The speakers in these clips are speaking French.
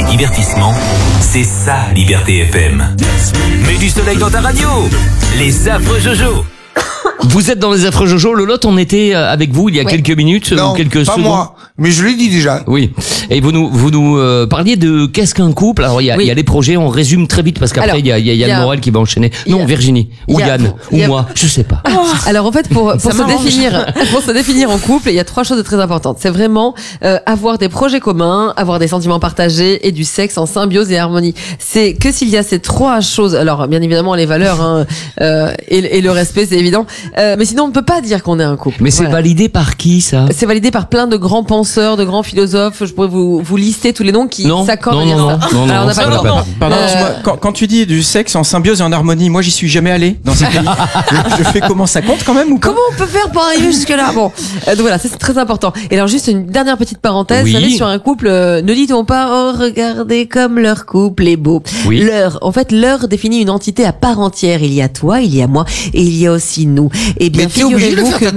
divertissement, c'est ça Liberté FM. Mets du soleil dans ta radio. Les affreux Jojo. Vous êtes dans les affreux Jojo. Lolotte, on était avec vous il y a quelques minutes ou quelques secondes. Non, pas moi, mais je l'ai dit déjà. Oui. Et vous nous parliez de qu'est-ce qu'un couple. Alors il y a les projets, on résume très vite parce qu'après il y a Yann Morel qui va enchaîner. Non, Virginie ou Yann ou moi, je sais pas. Alors en fait pour se définir en couple, il y a 3 choses très importantes. C'est vraiment avoir des projets communs, avoir des sentiments partagés et du sexe en symbiose et harmonie. C'est que s'il y a ces 3 choses, alors bien évidemment les valeurs et le respect, c'est évident. Mais sinon on ne peut pas dire qu'on est un couple. Mais c'est validé par qui ça? C'est validé par plein de grands penseurs, de grands philosophes. Je pourrais vous lister tous les noms qui s'accordent. Non, alors on n'a pas le temps. Pardon, quand tu dis du sexe en symbiose et en harmonie, moi j'y suis jamais allé dans ces pays. Je fais comment, ça compte quand même ou pas? Comment on peut faire pour arriver jusque là? Bon, donc voilà, ça c'est très important. Et alors juste une dernière petite parenthèse, vous savez, sur un couple, ne dit-on pas oh regardez comme leur couple est beau. L'heure définit une entité à part entière. Il y a toi, il y a moi et il y a aussi nous. Et bien figurez-vous que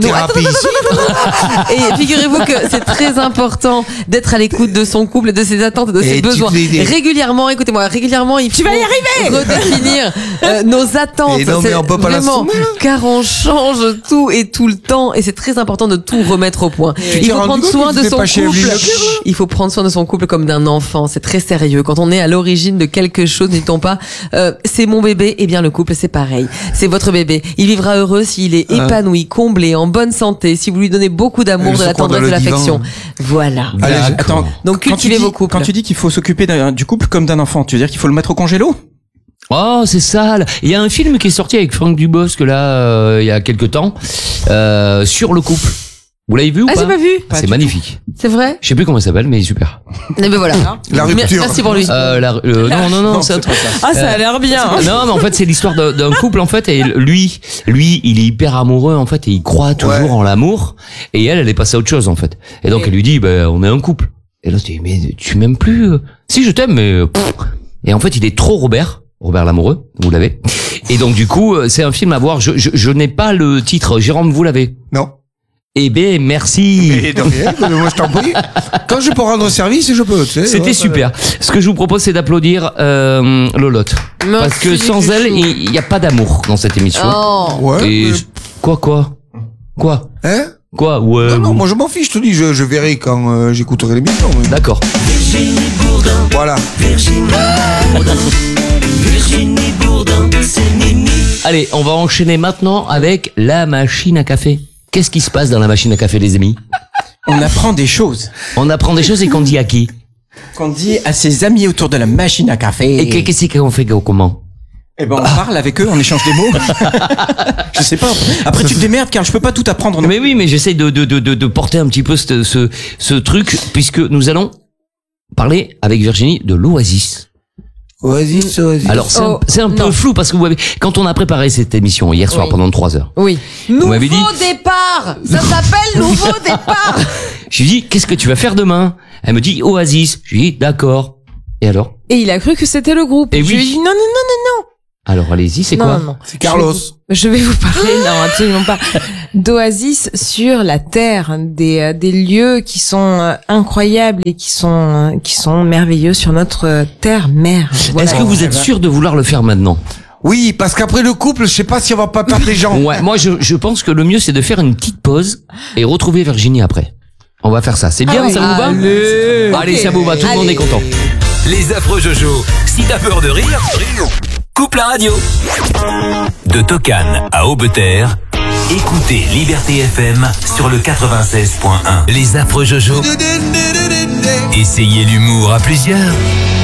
et figurez-vous que c'est très important d'être à l'écoute de son couple, de ses attentes et de ses besoins. Régulièrement, écoutez-moi, il faut redéfinir nos attentes. Et non, mais on peut pas vraiment, car on change tout et tout le temps et c'est très important de tout remettre au point. Il faut prendre soin de son couple. Il faut prendre soin de son couple comme d'un enfant. C'est très sérieux. Quand on est à l'origine de quelque chose, n'étant pas c'est mon bébé, et bien le couple c'est pareil. C'est votre bébé. Il vivra heureux s'il est épanoui, comblé, en bonne santé, si vous lui donnez beaucoup d'amour, de la tendresse, de l'affection. Voilà. Allez, attends. Donc cultivez vos couples. Quand tu dis qu'il faut s'occuper du couple comme d'un enfant, tu veux dire qu'il faut le mettre au congélo? Oh, c'est sale. Il y a un film qui est sorti avec Franck Dubosc là il y a quelque temps sur le couple. Vous l'avez vu ou pas? J'ai pas vu. C'est magnifique. C'est vrai? Je sais plus comment ça s'appelle, mais super. Mais ben voilà. La rupture. Merci pour lui. Non, ça a l'air bien. Non, mais en fait, c'est l'histoire d'un couple, en fait, et lui, il est hyper amoureux, en fait, et il croit toujours en l'amour, et elle est passée à autre chose, en fait. Et donc, elle lui dit, on est un couple. Et là, tu dis, mais tu m'aimes plus? Si, je t'aime, mais, Et en fait, il est trop Robert l'amoureux, vous l'avez. Et donc, du coup, c'est un film à voir. Je n'ai pas le titre. Jérôme, vous l'avez? Non. Eh ben, merci. Et de rien, moi je t'en prie. Quand je peux rendre service, je peux. Tu sais, c'était super. Ce que je vous propose, c'est d'applaudir Lolotte. Parce que sans elle, il n'y a pas d'amour dans cette émission. Oh. Ouais. Et quoi Hein? Quoi? Ouais. Non, moi je m'en fiche, je te dis, je verrai quand j'écouterai l'émission. Mais... D'accord. Virginie Bourdin. Voilà. Virginie Bourdin, c'est Mimi. Allez, on va enchaîner maintenant avec la machine à café. Qu'est-ce qui se passe dans la machine à café, les amis? On apprend des choses. On apprend des choses et qu'on dit à qui? Qu'on dit à ses amis autour de la machine à café. Et qu'est-ce qu'on fait comment? Eh ben, on parle avec eux, on échange des mots. Je sais pas. Après, tu te démerdes, car je peux pas tout apprendre. Mais oui, mais j'essaie de porter un petit peu ce truc, puisque nous allons parler avec Virginie de l'Oasis. Oasis. Alors c'est un peu flou parce que quand on a préparé cette émission hier soir pendant 3 heures. Oui. Nouveau départ. Ça s'appelle nouveau départ. Je lui dis qu'est-ce que tu vas faire demain? Elle me dit Oasis. Je lui dis d'accord. Et alors? Et il a cru que c'était le groupe. Et je lui ai dit non. Alors allez-y, c'est quoi? Non. C'est Carlos. Je vais vous parler, non absolument pas, d'Oasis sur la terre, des lieux qui sont incroyables et qui sont merveilleux sur notre terre mère. Voilà. Est-ce que vous êtes sûr de vouloir le faire maintenant? Oui, parce qu'après le couple, je sais pas si on va pas perdre les gens. Ouais, moi je pense que le mieux c'est de faire une petite pause et retrouver Virginie après. On va faire ça. C'est bien, ça vous va? Allez, ça vous va, tout le monde est content. Les affreux Jojo. Si t'as peur de rire, coupe la radio. De Tocane à Aubeterre, écoutez Liberté FM sur le 96.1. Les affreux Jojo. Essayez l'humour à plusieurs.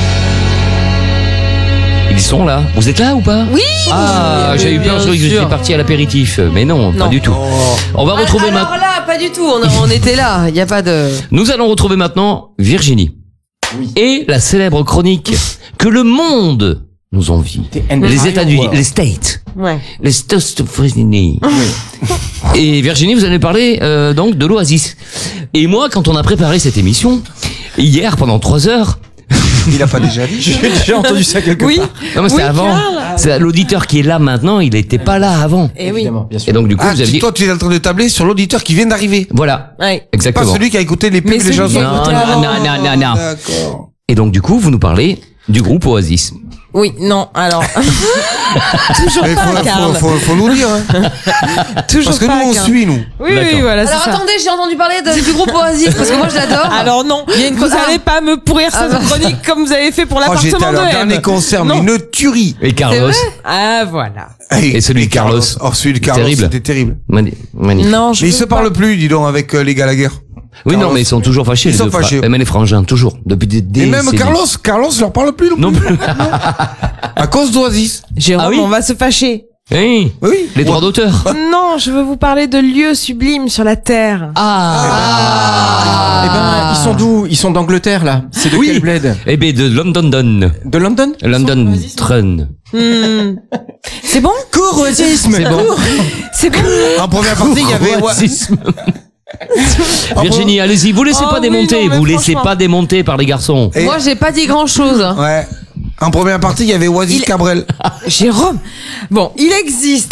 Ils sont là. Vous êtes là ou pas? Oui. Ah, j'ai eu peur, je croyais que vous étiez parti à l'apéritif. Mais non, pas du tout. On va retrouver alors là, pas du tout. On était là. Il y a pas de. Nous allons retrouver maintenant Virginie. Oui. Et la célèbre chronique que le monde nous envie. Les États-Unis, les States. Ouais. Les States of Virginie. Et Virginie, vous allez parler donc de l'Oasis. Et moi, quand on a préparé cette émission, hier pendant 3 heures, il a pas déjà dit? J'ai déjà entendu ça quelque part. Non, mais c'est avant. C'est l'auditeur qui est là maintenant, il n'était pas là avant. Et oui. Bien sûr. Et donc du coup, vous avez dit... toi, tu es en train de tabler sur l'auditeur qui vient d'arriver. Voilà. Ouais. Exactement. Pas celui qui a écouté les pubs, les chansons. Non. D'accord. Et donc du coup, vous nous parlez du groupe Oasis. Oui, non, alors. Toujours Mais pas, Karl. faut nous dire. Hein. Toujours Parce que pas, nous, on Karl. suit, nous. Oui, D'accord. oui, voilà, c'est Alors ça. attendez, j'ai entendu parler du groupe Oasis parce que moi je l'adore. Alors non, vous allez pas me pourrir cette chronique comme vous avez fait pour Oh, j'étais l'appartement à de leur M. dernier concert, mais Non. une tuerie. Et Carlos. Ah, voilà. Et celui de Carlos. Oh, celui de Carlos, Terrible. c'était terrible. Magnifique. Non, je Mais ils veux se pas. parlent plus, dis donc, avec les Gallagher. Oui, Carlos. non, mais ils sont toujours fâchés, Ils les sont deux frères. fâchés. Même les frangins, toujours. Depuis des Et décennies. même Carlos leur parle plus Non plus. à cause d'Oasis. Jérôme, Ah oui on va se fâcher. Hey, Oui. les droits d'auteur. Non, je veux vous parler de lieux sublimes sur la Terre. Ah. Eh ben, ils sont d'où? Ils sont d'Angleterre, là. C'est de Oui. quel bled? Eh ben, de London. De London? London Trun. C'est bon? Cours, Oasis, C'est bon. C'est bon? En première partie, il y avait Oasis. Virginie, allez-y, vous laissez Oh pas oui, démonter, non, mais vous laissez franchement. pas démonter par les garçons. Et- Moi j'ai pas dit grand chose. Ouais. En première partie, il y avait Oasis Cabrel. Jérôme. Bon, il existe.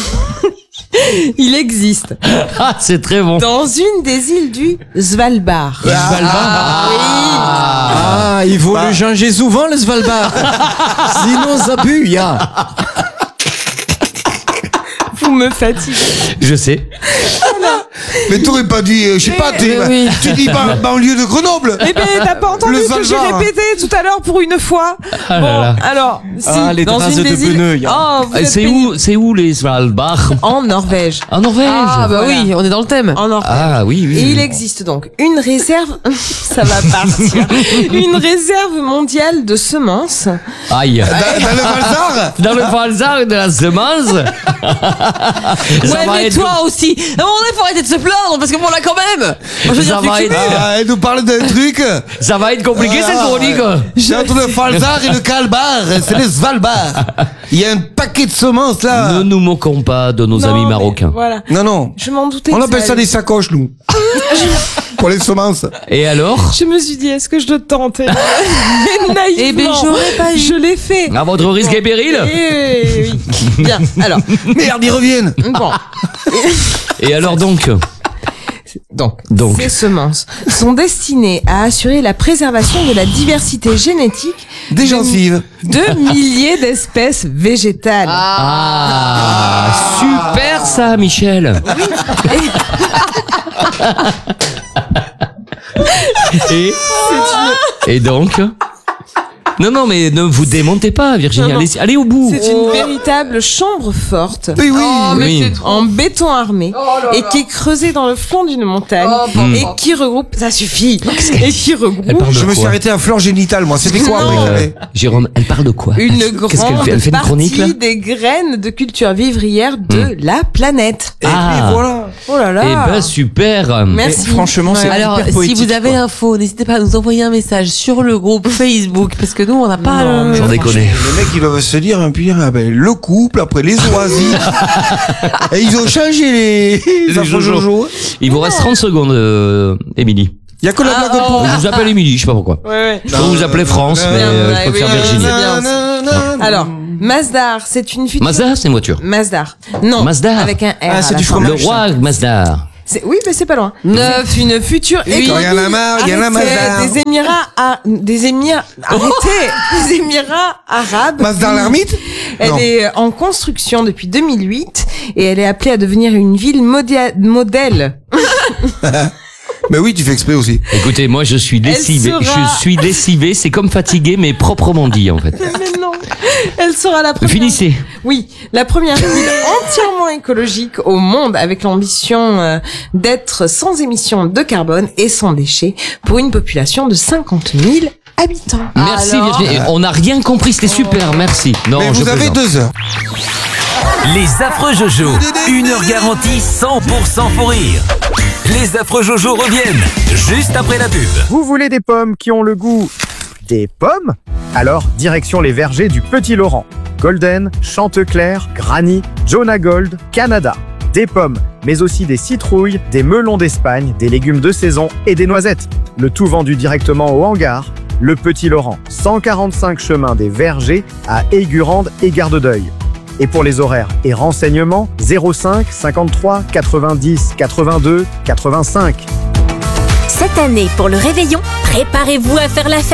Il existe. Ah, c'est très bon. Dans une des îles du Svalbard. Ah, il vaut le ginger souvent, le Svalbard. Sinon, ça pue, ya. Vous me fatiguez. Je sais. Mais t'aurais pas dit, je sais pas, oui. tu dis banlieue de Grenoble. Eh ben, t'as pas entendu Le que j'ai Svalbard. répété tout à l'heure pour une fois. Ah Bon, là là. alors, si, Ah, les dans traces une de des îles... pneus, y a. Oh, vous êtes C'est où les Svalbard? en Norvège. En Norvège. Ah bah Voilà. oui, on est dans le thème. En Norvège. Ah oui, oui. Et il existe donc une réserve, ça va partir, une réserve mondiale de semences. Aïe. Dans le Valzar. Dans le Valzar de la semence. Ça Ouais, va mais être- toi aussi. À un moment donné, faut arrêter de se plaindre parce que bon là quand même. Moi, je veux Ça dire, va tu être- cumules. Ah, elle nous parle d'un truc. Ça va être compliqué cette chronique. C'est entre le Valzar et le Kalbar. C'est le Svalbard. Il y a un paquet de semences là. Ne nous moquons pas de nos Non, amis mais marocains. Voilà. Non, non. Je m'en doutais. On que appelle ça allait- des sacoches, nous. Pour les semences. Et alors? Je me suis dit, est-ce que je dois tenter? Naïvement. Eh ben, j'aurais pas eu. Je l'ai fait. À votre risque et péril? Eh oui. Bien. Alors. Merde, ils reviennent. Bon. Et alors donc? Donc. Ces semences sont destinées à assurer la préservation de la diversité génétique Des gencives. de milliers d'espèces végétales. Ah, super ça, Michel. Et donc? Non, mais ne vous démontez pas, Virginie. Non, non. Allez au bout. C'est une véritable chambre forte. Oui, oui. Oh, mais Oui. c'est trop. En béton armé et qui est creusée dans le flanc d'une montagne et qui regroupe, ça suffit, et qui Elle regroupe parle de Je me suis quoi? arrêté à fleur génitale, moi. C'était quoi Non. après Jérôme, elle parle de quoi? une Qu'est-ce qu'elle grande fait? Elle fait une chronique là? partie des graines de culture vivrière de la planète. Et Ah. puis voilà. Oh là là. Eh ben super. Merci. Franchement, c'est Alors, hyper si poétique, vous avez quoi. l'info, n'hésitez pas à nous envoyer un message sur le groupe Facebook parce que nous on n'a pas. J'en déconne. Les mecs, ils doivent se dire, puis, ah ben, le couple, après les oasis. Et ils ont changé les affreux Jojo. Jojo. Il vous reste 30 secondes, Émilie. Il y a que la blague pour. Je vous appelle Émilie, je sais pas pourquoi. Ouais. Je peux vous appeler France, mais je préfère oui, Virginie. c'est bien. Alors, Masdar, c'est une future... Mazda, c'est une voiture. Mazdar. Non. Mazda. Avec un R. Ah, c'est à la du fin. fromage. Le roi Mazda. Oui, mais c'est pas loin. Neuf, une future économie. Quand il y en a marre, il y en a Arrêtez, Mazda. des Émirats arabes. Mazda l'ermite? Elle Non. est en construction depuis 2008 et elle est appelée à devenir une ville modèle. Mais oui, tu fais exprès aussi. Écoutez, moi je suis lessivé. sera- Je suis lessivé, c'est comme fatigué, mais proprement dit en fait. Mais non, elle sera la première. Finissez. Oui, la première ville entièrement écologique au monde avec l'ambition d'être sans émissions de carbone et sans déchets pour une population de 50 000 habitants. Merci Alors, Virginie. On n'a rien compris, c'était super, merci. Non, Mais je vous avez plaisante. 2 heures. Les affreux Jojo, 1 heure garantie 100% pour rire. Les affreux Jojo reviennent juste après la pub. Vous voulez des pommes qui ont le goût des pommes? Alors, direction les vergers du Petit Laurent. Golden, Chanteclair, Granny, Jonah Gold, Canada. Des pommes, mais aussi des citrouilles, des melons d'Espagne, des légumes de saison et des noisettes. Le tout vendu directement au hangar. Le Petit Laurent, 145 chemin des Vergers à Aigurande et Gardedeuil. Et pour les horaires et renseignements, 05 53 90 82 85. Cette année, pour le réveillon, préparez-vous à faire la fête.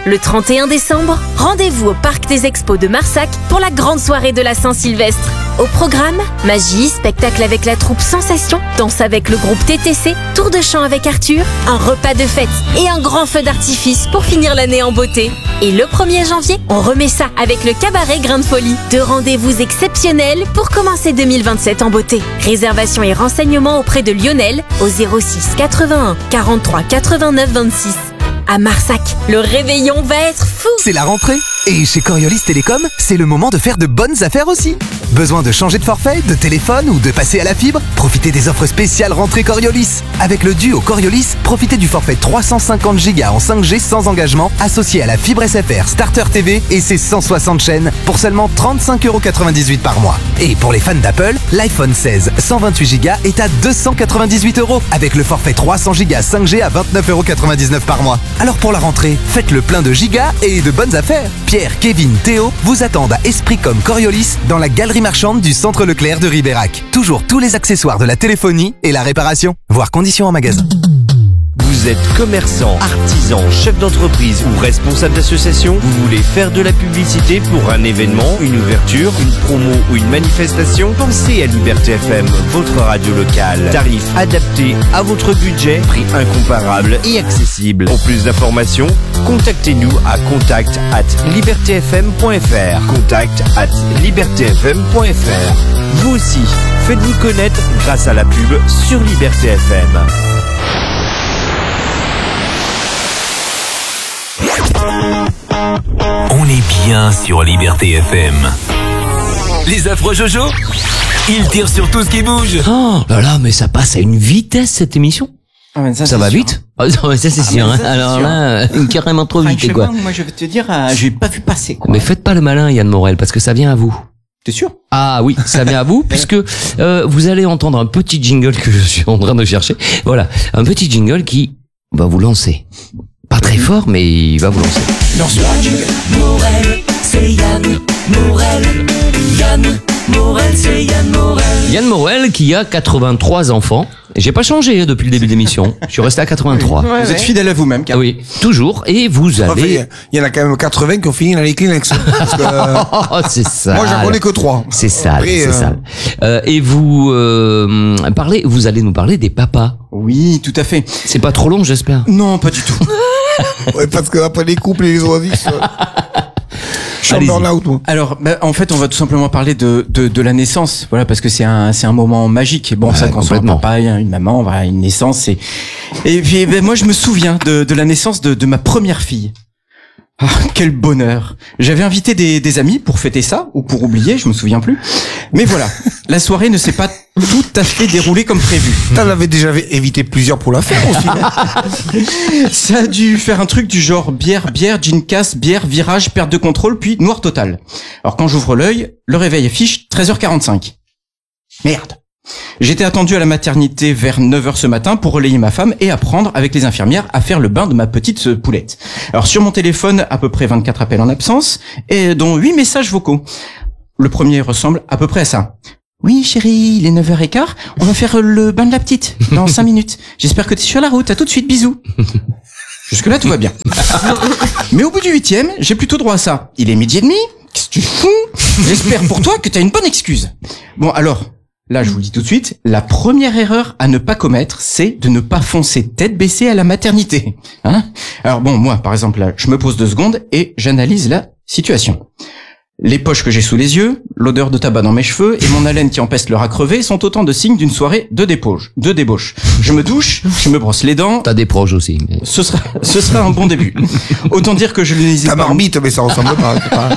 Le 31 décembre, rendez-vous au Parc des Expos de Marsac pour la grande soirée de la Saint-Sylvestre. Au programme, magie, spectacle avec la troupe Sensation, danse avec le groupe TTC, tour de chant avec Arthur, un repas de fête et un grand feu d'artifice pour finir l'année en beauté. Et le 1er janvier, on remet ça avec le cabaret Grain de Folie. Deux rendez-vous exceptionnels pour commencer 2027 en beauté. Réservation et renseignements auprès de Lionel au 06 81 43 89 26. À Marsac, le réveillon va être fou! C'est la rentrée et chez Coriolis Télécom, c'est le moment de faire de bonnes affaires aussi. Besoin de changer de forfait, de téléphone ou de passer à la fibre? Profitez des offres spéciales rentrée Coriolis. Avec le duo Coriolis, profitez du forfait 350 Go en 5G sans engagement associé à la fibre SFR Starter TV et ses 160 chaînes pour seulement 35,98 € par mois. Et pour les fans d'Apple, l'iPhone 16 128 Go est à 298 € avec le forfait 300 Go 5G à 29,99 € par mois. Alors pour la rentrée, faites le plein de gigas et de bonnes affaires. Pierre, Kevin, Théo vous attendent à Esprit comme Coriolis dans la galerie marchande du Centre Leclerc de Ribérac. Toujours tous les accessoires de la téléphonie et la réparation. Voir conditions en magasin. Vous êtes commerçant, artisan, chef d'entreprise ou responsable d'association? Vous voulez faire de la publicité pour un événement, une ouverture, une promo ou une manifestation? Pensez à Liberté FM, votre radio locale. Tarif adapté à votre budget, prix incomparable et accessible. Pour plus d'informations, contactez-nous à contact@libertfm.fr. contact@libertfm.fr. Vous aussi, faites-vous connaître grâce à la pub sur Liberté FM. On est bien sur Liberté FM. Les affreux Jojo, ils tirent sur tout ce qui bouge. Oh là là, mais ça passe à une vitesse cette émission. Ah, mais ça va sûr. Vite. Ah, ça c'est sûr. Hein. Alors là, carrément trop vite quoi. Moi je vais te dire, j'ai pas vu passer quoi. Mais faites pas le malin Yann Morel parce que ça vient à vous. T'es sûr? Ah oui, ça vient à vous puisque vous allez entendre un petit jingle que je suis en train de chercher. Voilà, un petit jingle qui va vous lancer. Pas très fort, mais il va vous lancer. Morel, c'est Yann Morel. Yann Morel, c'est Yann Morel. Yann Morel qui a 83 enfants. J'ai pas changé depuis le début de l'émission. Je suis resté à 83. Vous êtes fidèle à vous-même, Car. Oui, toujours. Et vous allez... Il y en a quand même 80 qui ont fini dans les Kleenex. Parce que, c'est ça. Moi, j'en connais que 3. C'est sale, Après, c'est sale. Et vous vous allez nous parler des papas. Oui, tout à fait. C'est pas trop long, j'espère. Non, pas du tout. Ouais, parce que après les couples et les oasis, je suis en burn-out, moi. Alors, en fait, on va tout simplement parler de la naissance, voilà, parce que c'est un moment magique. Bon, ça, quand on soit un papa, une maman, voilà, une naissance, et puis, moi, je me souviens de la naissance de ma première fille. Ah, quel bonheur. J'avais invité des amis pour fêter ça, ou pour oublier, je me souviens plus. Mais voilà, la soirée ne s'est pas tout à fait déroulée comme prévu. T'en avais déjà évité plusieurs pour la faire aussi. Ça a dû faire un truc du genre bière, gin casse, bière, virage, perte de contrôle, puis noir total. Alors quand j'ouvre l'œil, le réveil affiche 13h45. Merde. J'étais attendu à la maternité vers 9h ce matin pour relayer ma femme et apprendre avec les infirmières à faire le bain de ma petite poulette. Alors sur mon téléphone, à peu près 24 appels en absence, et dont 8 messages vocaux. Le premier ressemble à peu près à ça. Oui chérie, il est 9h15, on va faire le bain de la petite dans 5 minutes. J'espère que t'es sur la route, à tout de suite, bisous. Jusque-là, tout va bien. Mais au bout du 8e, j'ai plutôt droit à ça. Il est 12h30, qu'est-ce que tu fous? J'espère pour toi que t'as une bonne excuse. Bon alors... Là, je vous le dis tout de suite, la première erreur à ne pas commettre, c'est de ne pas foncer tête baissée à la maternité. Hein? Alors bon, moi, par exemple, là, je me pose 2 secondes et j'analyse la situation. Les poches que j'ai sous les yeux, l'odeur de tabac dans mes cheveux et mon haleine qui empeste le rat crevé sont autant de signes d'une soirée de débauche. Je me douche, je me brosse les dents. T'as des proches aussi. Mais... Ce sera un bon début. Autant dire que je ne lésine pas. Ta marmite, mais ça ressemble pas.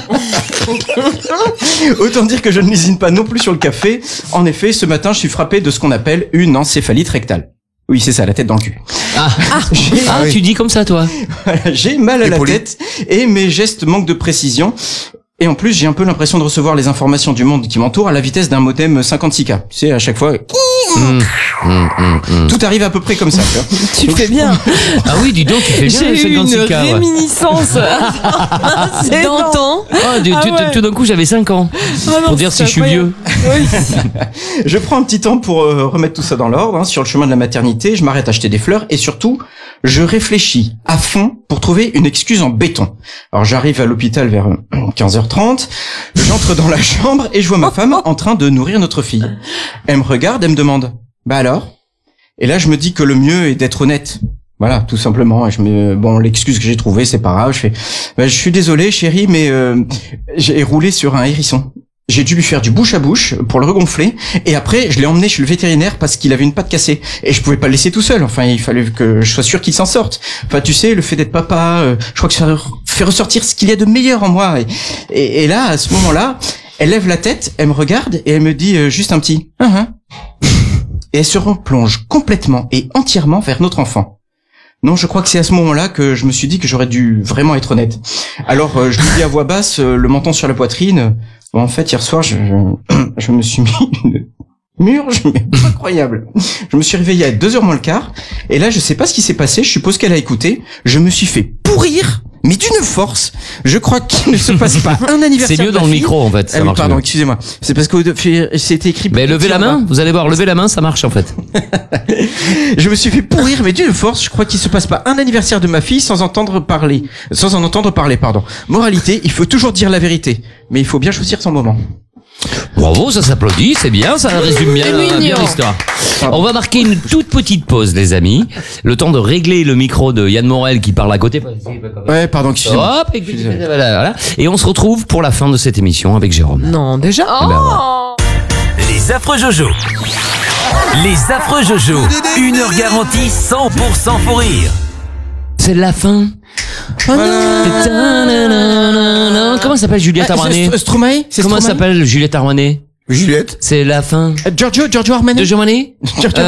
Autant dire que je ne lésine pas non plus sur le café. En effet, ce matin, je suis frappé de ce qu'on appelle une encéphalite rectale. Oui, c'est ça, la tête dans le cul. Oui. Tu dis comme ça, toi. Voilà, j'ai mal à la tête et mes gestes manquent de précision. Et en plus, j'ai un peu l'impression de recevoir les informations du monde qui m'entoure à la vitesse d'un modem 56K. Tu sais, à chaque fois... Tout arrive à peu près comme ça. Tu le fais bien. Ah oui, dis donc, tu fais bien le J'ai eu une 56K. Ouais. réminiscence. C'est D'antan. Ah, ouais. tout d'un coup, j'avais 5 ans. non, Pour dire c'est si je suis vieux. Je prends un petit temps pour remettre tout ça dans l'ordre. Sur le chemin de la maternité, je m'arrête à acheter des fleurs et surtout, je réfléchis à fond pour trouver une excuse en béton. Alors j'arrive à l'hôpital vers 15h30, j'entre dans la chambre et je vois ma femme en train de nourrir notre fille. Elle me regarde, elle me demande « Bah alors ?» Et là, je me dis que le mieux est d'être honnête. Voilà, tout simplement. Bon, l'excuse que j'ai trouvée, c'est pas grave. Je fais « je suis désolé, chérie, mais j'ai roulé sur un hérisson. » J'ai dû lui faire du bouche à bouche pour le regonfler et après je l'ai emmené chez le vétérinaire parce qu'il avait une patte cassée et je pouvais pas le laisser tout seul. Enfin, il fallait que je sois sûr qu'il s'en sorte. Enfin, tu sais, le fait d'être papa, je crois que ça fait ressortir ce qu'il y a de meilleur en moi. Et là, à ce moment-là, elle lève la tête, elle me regarde et elle me dit juste un petit et elle se replonge complètement et entièrement vers notre enfant. Non, je crois que c'est à ce moment-là que je me suis dit que j'aurais dû vraiment être honnête. Alors, je lui dis à voix basse, le menton sur la poitrine. Bon, en fait, hier soir, je me suis mis une murge, mais incroyable. Je me suis réveillé à 2h moins le quart, et là, je sais pas ce qui s'est passé, je suppose qu'elle a écouté. Je me suis fait pourrir, mais d'une force. Je crois qu'il ne se passe pas un anniversaire. C'est mieux dans le micro, en fait. Ça marche pardon, mieux. excusez-moi. C'est parce que c'était écrit. Mais levez la main, vous allez voir, levez la main, ça marche, en fait. Je me suis fait pourrir, mais d'une force. Je crois qu'il se passe pas un anniversaire de ma fille sans en entendre parler, pardon. Moralité, il faut toujours dire la vérité, mais il faut bien choisir son moment. Bravo, ça s'applaudit, c'est bien, ça résume bien l'histoire. On va marquer une toute petite pause, les amis. Le temps de régler le micro de Yann Morel qui parle à côté. Ouais, pardon, excusez-moi. Hop, voilà. Et on se retrouve pour la fin de cette émission avec Jérôme. Non, déjà. Eh ben, voilà. Les affreux Jojo. Les affreux Jojo. 1 heure garantie 100% pour rire. C'est la fin. Comment s'appelle Juliette Armanet? Stromae? Comment s'appelle Juliette Armanet? Juliette. C'est la fin. Giorgio Armani. De Giovanni?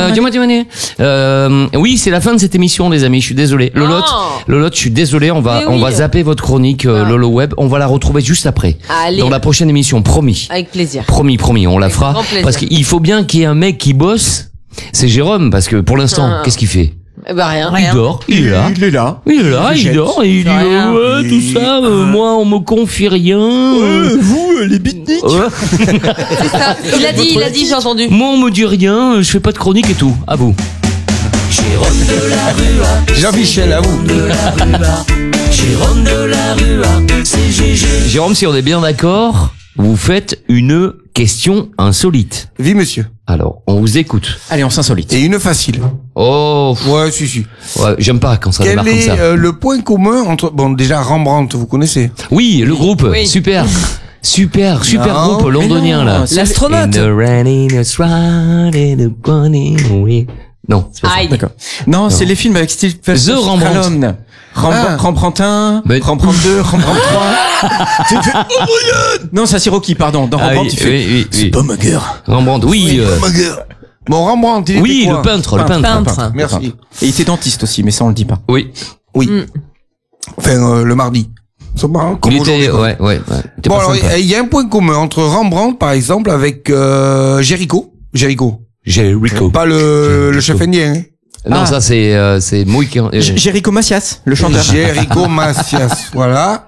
Oui, c'est la fin de cette émission, les amis. Je suis désolé. Lolotte, je suis désolé. On va zapper votre chronique, Lolo Web. On va la retrouver juste après. Allez. Dans la prochaine émission, promis. Avec plaisir. Promis, on la fera. grand plaisir. Parce qu'il faut bien qu'il y ait un mec qui bosse. C'est Jérôme, parce que pour l'instant, qu'est-ce qu'il fait? Rien. Il dort, il est là. Il est là. Il dort et il dit rien. ouais, tout ça, moi on me confie rien. Vous, les beatniks. Ouais. C'est ça. Il a dit, j'ai entendu. Moi on me dit rien, je fais pas de chronique et tout. À vous. Jérôme de la Rua. Jean-Michel, à vous. De la Rua. Jérôme de la Rua. C'est GG. Jérôme, si on est bien d'accord, vous faites une question insolite. Oui, monsieur. Alors, on vous écoute. Allez, on s'insolite. Et une facile. Oh, Ouais, si. ouais, j'aime pas quand ça Quel démarre comme ça. est le point commun entre... Bon, déjà, Rembrandt, vous connaissez. Oui, le groupe, Oui. super Non, groupe londonien là. L'astronaute. In the rain, in the sun, in the running away. Non, c'est pas ça. Aïe. D'accord. Non, c'est les films avec Steve The Rembrandt. Rembrandt 1, Mais- Rembrandt 2, Rembrandt 3. Non, ça c'est Rocky, pardon. Dans Ah Rembrandt, oui, il fait... oui. C'est pas ma guerre. Rembrandt, oui. Ma guerre. Bon, Rembrandt, il Oui, était quoi le peintre. Peintre. Merci. Et il était dentiste aussi, mais ça on le dit pas. Oui. Oui. Enfin, le mardi. C'est marrant, comme Il aujourd'hui, était, quoi. ouais. T'es Bon, pas alors, sympa. il y a un point commun entre Rembrandt, par exemple, avec Jericho. Jericho. Pas le Jericho. chef indien. Hein. Non, ça c'est Mohican. Jericho Macias, le chanteur. Jericho Macias, voilà.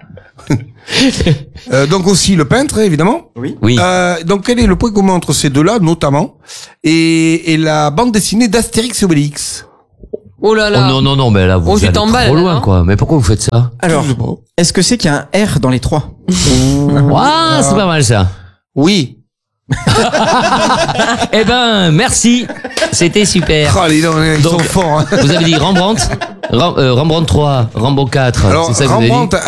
Donc aussi le peintre, évidemment. Oui. Donc quel est le point commun entre ces deux-là, notamment, et la bande dessinée d'Astérix et Obélix? Oh là là. Oh non, mais là vous Oh, tu allez t'emballes, trop là, loin non quoi. Mais pourquoi vous faites ça? Alors, est-ce que c'est qu'il y a un R dans les trois? Ah, c'est pas mal ça. Oui. Eh ben, merci. C'était super. Oh, ils sont Donc, forts. Hein. Vous avez dit Rembrandt, Rembrandt 3, Rembrandt 4. Alors c'est ça que vous avez dit? Rembrandt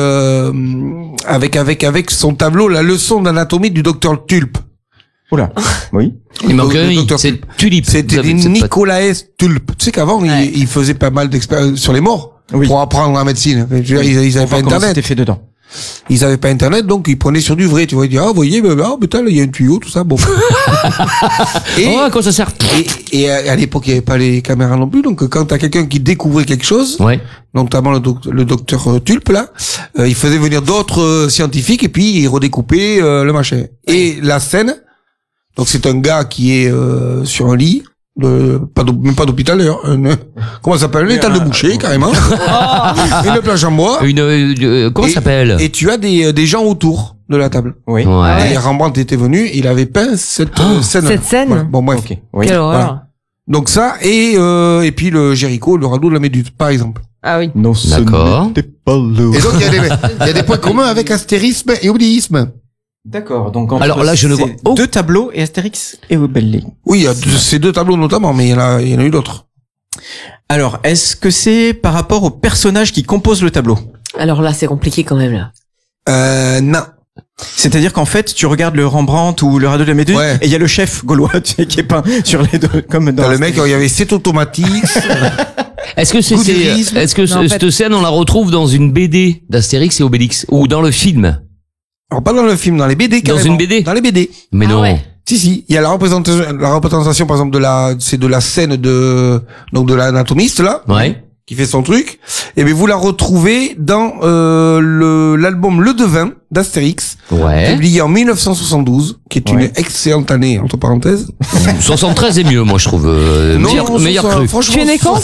avec son tableau La leçon d'anatomie du docteur Tulpe. Oula. Oui. Il manque Le un i, docteur c'est Tulipe. C'était Vous avez- c'est pas- Nicolaes Tulpe. Tu sais qu'avant il faisait pas mal d'expériences sur les morts pour apprendre la médecine. Je veux dire, ils avaient pas Comment internet. c'était fait dedans. Ils avaient pas internet, donc ils prenaient sur du vrai. Tu vois, ils disaient, ah, vous voyez, putain, il y a un tuyau, tout ça, bon. Oh, à quoi ça sert? Et à l'époque, il n'y avait pas les caméras non plus, donc quand t'as quelqu'un qui découvrait quelque chose, Ouais. notamment le docteur Tulpe, là, il faisait venir d'autres scientifiques et puis il redécoupait le machin. Et la scène, Donc c'est un gars qui est sur un lit, même pas d'hôpital d'ailleurs. Comment ça s'appelle? L'étal de boucher carrément. Une planche en bois. Comment ça s'appelle? Et tu as des gens autour de la table. Oui. Ouais. Et Rembrandt était venu, il avait peint cette scène. Cette scène. Voilà. Bon bref. Ok. Oui. Quelle horreur. Voilà. Donc ça et puis le Jéricho, le radeau de la Méduse par exemple. Ah oui. Non, D'accord. Et donc il y a des points communs avec astérisme et obélisme. D'accord. Donc Alors là, je ne vois deux tableaux et Astérix et Obélix. Oui, il y a ces deux tableaux notamment, mais il y en a eu d'autres. Alors, est-ce que c'est par rapport aux personnages qui composent le tableau? Alors là, c'est compliqué quand même, là. Non. C'est-à-dire qu'en fait, tu regardes le Rembrandt ou le radeau de la Méduse, et il y a le chef gaulois, tu sais, qui est peint sur les deux, comme dans le mec, il y avait 7 automatiques. Est-ce que cette scène, on la retrouve dans une BD d'Astérix et Obélix ou dans le film? Alors pas dans le film, dans les BD carrément. Dans une BD? Dans les BD. Mais non. Ouais. Si, il y a la représentation par exemple de la scène de l'anatomiste là. Ouais. Qui fait son truc. Et bien vous la retrouvez dans l'album Le Devin d'Astérix, publié en 1972, qui est une excellente année entre parenthèses. 73 est mieux, moi je trouve. Meilleur cru. Tu es né quand?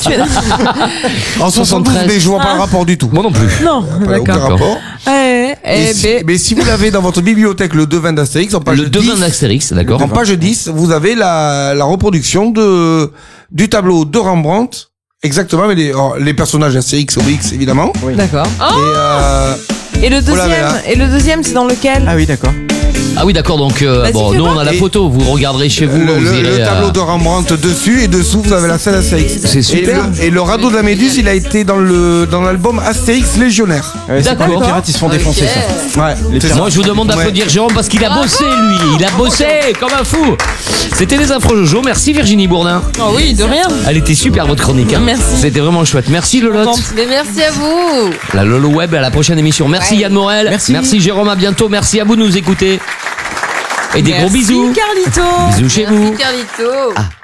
En 73, mais je vois pas le rapport du tout. Moi non plus. Non, aucun rapport. Mais si vous l'avez dans votre bibliothèque Le Devin d'Astérix, en page 10. Le Devin d'Astérix, d'accord. En page 10, vous avez la reproduction du tableau de Rembrandt. Exactement, mais les personnages Astérix, Obélix, évidemment. Oui. D'accord. Et le deuxième, c'est dans lequel? Ah oui, d'accord. Ah oui, d'accord, donc nous on a la photo, vous regarderez chez vous. Le tableau de Rembrandt dessus, et dessous vous avez la scène Astérix. C'est super. Et le radeau de la Méduse, il a été dans l'album Astérix Légionnaire. D'accord. Les pirates, ils se font défoncer, ça. Ouais. Moi je vous demande d'applaudir Jérôme parce qu'il a bossé lui, il a bossé comme un fou. C'était les infos Jojo, merci Virginie Bourdin. Oh oui, de rien. Elle était super votre chronique. Hein. Merci. C'était vraiment chouette. Merci Lolotte. Mais merci à vous. La Lolo Web à la prochaine émission. Merci Yann Morel. Merci Jérôme, à bientôt. Merci à vous de nous écouter. Et des gros bisous. Carlito. Bisous chez vous. Merci Carlito. Ah.